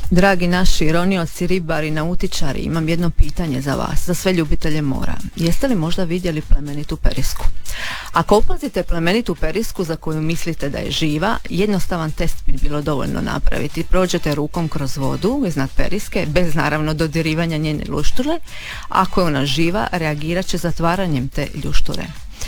Dragi naši ronioci, ribari, nautičari, imam jedno pitanje za vas, za sve ljubitelje mora. Jeste li možda vidjeli plemenitu perisku? Ako opazite plemenitu perisku za koju mislite da je živa, jednostavan test bi bilo dovoljno napraviti. Prođete rukom kroz vodu iznad periske, bez naravno dodirivanja njene ljušture. Ako je ona živa, reagirat će zatvaranjem te ljušture.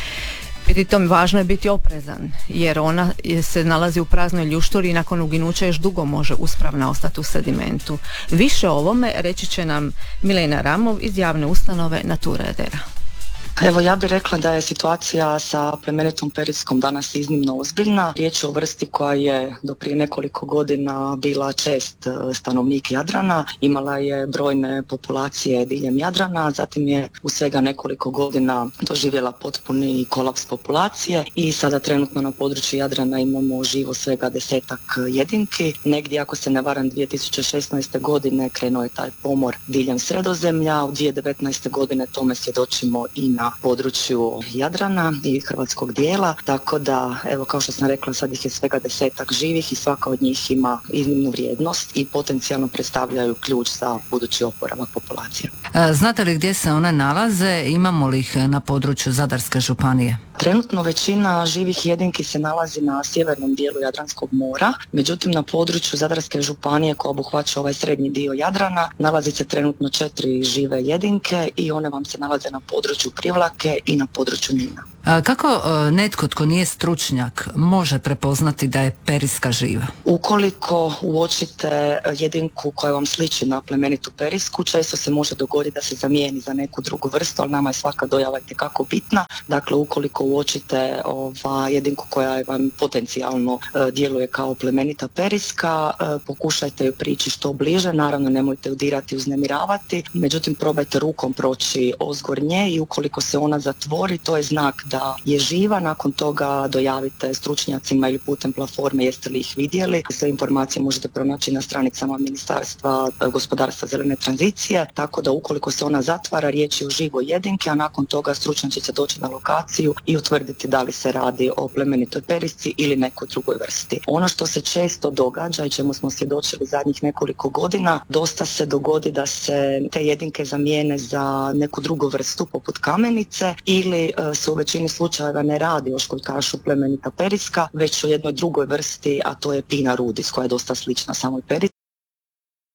Pritom važno je biti oprezan, jer ona se nalazi u praznoj ljušturi i nakon uginuća još dugo može uspravna ostati u sedimentu. Više o ovome reći će nam Milena Ramov iz javne ustanove Natura Edera. Evo, ja bih rekla da je situacija sa plemenitom periskom danas iznimno ozbiljna. Riječ je o vrsti koja je do prije nekoliko godina bila čest stanovnik Jadrana, imala je brojne populacije diljem Jadrana, zatim je u svega nekoliko godina doživjela potpuni kolaps populacije i sada trenutno na području Jadrana imamo živo svega 10-ak jedinki. Negdje, ako se ne varam, 2016. godine krenuo je taj pomor diljem Sredozemlja, u 2019. godine tome svjedočimo i na području Jadrana i hrvatskog dijela, tako da, evo, kao što sam rekla, sad ih je svega 10-ak živih i svaka od njih ima iznimnu vrijednost i potencijalno predstavljaju ključ za budući oporavak populacije. Znate li gdje se one nalaze? Imamo li ih na području Zadarske županije? Trenutno većina živih jedinki se nalazi na sjevernom dijelu Jadranskog mora, međutim na području Zadarske županije koja obuhvaća ovaj srednji dio Jadrana nalazi se trenutno 4 žive jedinke i one vam se nalaze na području Privlake i na području Nina. Kako netko tko nije stručnjak može prepoznati da je periska živa? Ukoliko uočite jedinku koja vam sliči na plemenitu perisku, često se može dogoditi da se zamijeni za neku drugu vrstu, ali nama je svaka dojava itekako bitna. Dakle, ukoliko uočite jedinku koja vam potencijalno djeluje kao plemenita periska, pokušajte ju prići što bliže, naravno nemojte ju dirati, uznemiravati, međutim probajte rukom proći ozgor nje i ukoliko se ona zatvori, to je znak da je živa. Nakon toga dojavite stručnjacima ili putem platforme jeste li ih vidjeli. Sve informacije možete pronaći na stranicama Ministarstva gospodarstva zelene tranzicije, tako da ukoliko se ona zatvara, riječ je o živoj jedinki, a nakon toga stručnjaci će doći na lokaciju i utvrditi da li se radi o plemenitoj perisci ili nekoj drugoj vrsti. Ono što se često događa i čemu smo svjedočili zadnjih nekoliko godina, dosta se dogodi da se te jedinke zamijene za neku drugu vrstu poput kamenice ili se u većini slučajeva ne radi o školjkašu plemenita periska, već o jednoj drugoj vrsti, a to je Pinna rudis koja je dosta slična samoj perisci.